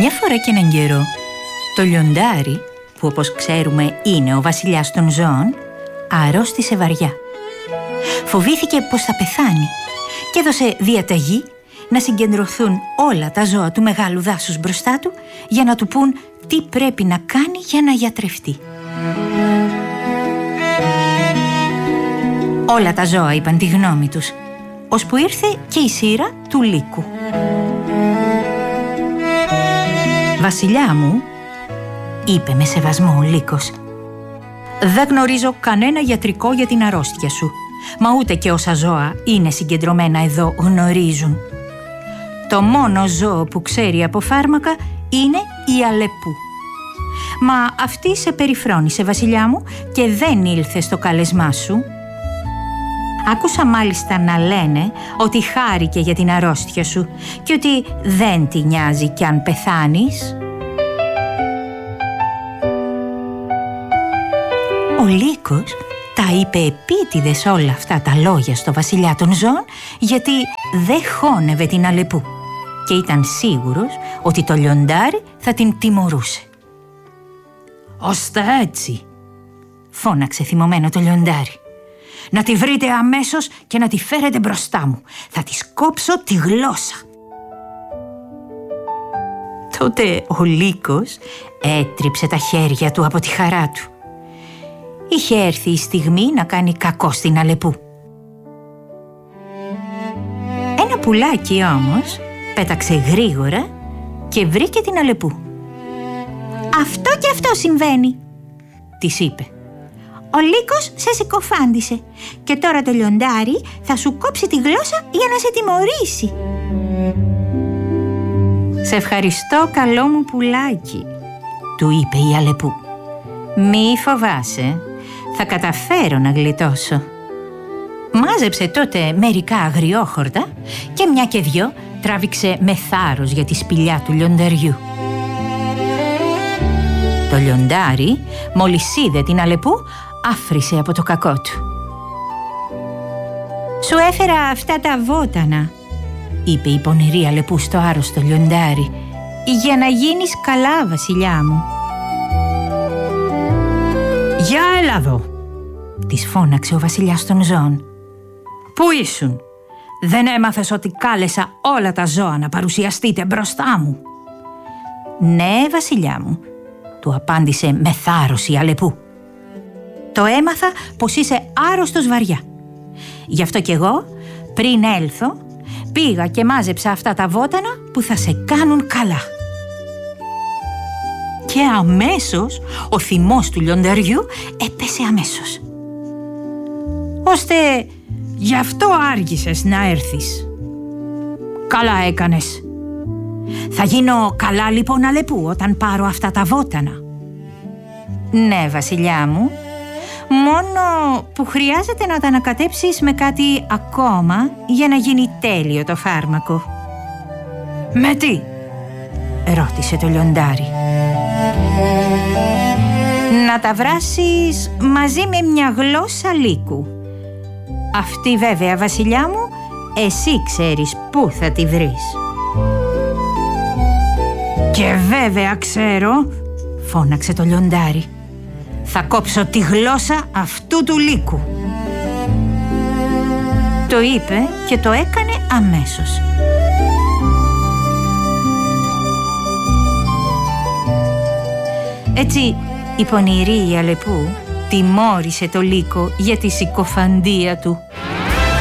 Μια φορά και έναν καιρό, το λιοντάρι, που όπως ξέρουμε είναι ο βασιλιάς των ζώων, αρρώστησε βαριά. Φοβήθηκε πως θα πεθάνει και έδωσε διαταγή να συγκεντρωθούν όλα τα ζώα του μεγάλου δάσους μπροστά του για να του πούν τι πρέπει να κάνει για να γιατρευτεί. Όλα τα ζώα είπαν τη γνώμη τους, ώσπου ήρθε και η σειρά του λύκου. «Βασιλιά μου», είπε με σεβασμό ο λύκος, «δεν γνωρίζω κανένα γιατρικό για την αρρώστια σου, μα ούτε και όσα ζώα είναι συγκεντρωμένα εδώ γνωρίζουν. Το μόνο ζώο που ξέρει από φάρμακα είναι η αλεπού. Μα αυτή σε περιφρόνησε, βασιλιά μου, και δεν ήλθε στο κάλεσμά σου. Άκουσα μάλιστα να λένε ότι χάρηκε για την αρρώστια σου και ότι δεν τη νοιάζει κι αν πεθάνεις». Ο λύκος τα είπε επίτηδες όλα αυτά τα λόγια στο βασιλιά των ζώων, γιατί δεν χώνευε την αλεπού και ήταν σίγουρος ότι το λιοντάρι θα την τιμωρούσε. «Ώστε έτσι», φώναξε θυμωμένο το λιοντάρι, «να τη βρείτε αμέσως και να τη φέρετε μπροστά μου. Θα της κόψω τη γλώσσα». Τότε ο λύκος έτριψε τα χέρια του από τη χαρά του. Είχε έρθει η στιγμή να κάνει κακό στην αλεπού. Ένα πουλάκι όμως πέταξε γρήγορα και βρήκε την αλεπού. «Αυτό και αυτό συμβαίνει», της είπε. «Ο λύκος σε συκοφάντησε και τώρα το λιοντάρι θα σου κόψει τη γλώσσα για να σε τιμωρήσει». «Σε ευχαριστώ, καλό μου πουλάκι», του είπε η αλεπού. «Μη φοβάσαι, θα καταφέρω να γλιτώσω». Μάζεψε τότε μερικά αγριόχορτα και μια και δυο τράβηξε με θάρρος για τη σπηλιά του λιονταριού. Το λιοντάρι, μόλις είδε την αλεπού, άφρισε από το κακό του. «Σου έφερα αυτά τα βότανα», είπε η πονηρή αλεπού στο άρρωστο λιοντάρι, «για να γίνεις καλά, βασιλιά μου». «Για έλα εδώ», της φώναξε ο βασιλιάς των ζώων. «Πού ήσουν? Δεν έμαθες ότι κάλεσα όλα τα ζώα να παρουσιαστείτε μπροστά μου?» «Ναι, βασιλιά μου», του απάντησε με θάρρος η αλεπού. «Το έμαθα πως είσαι άρρωστος βαριά. Γι' αυτό κι εγώ, πριν έλθω, πήγα και μάζεψα αυτά τα βότανα που θα σε κάνουν καλά». Και αμέσως ο θυμός του λιονταριού έπεσε αμέσως. «Ώστε γι' αυτό άργησες να έρθεις. Καλά έκανες. Θα γίνω καλά λοιπόν αλεπού όταν πάρω αυτά τα βότανα». «Ναι, βασιλιά μου, μόνο που χρειάζεται να τα ανακατέψεις με κάτι ακόμα για να γίνει τέλειο το φάρμακο». «Με τι?» ρώτησε το λιοντάρι. «Να τα βράσεις μαζί με μια γλώσσα λύκου. Αυτή βέβαια, βασιλιά μου, εσύ ξέρεις πού θα τη βρεις». «Και βέβαια ξέρω», φώναξε το λιοντάρι, «θα κόψω τη γλώσσα αυτού του λύκου». Το είπε και το έκανε αμέσως. Έτσι η πονηρή αλεπού τιμώρησε το λύκο για τη συκοφαντία του.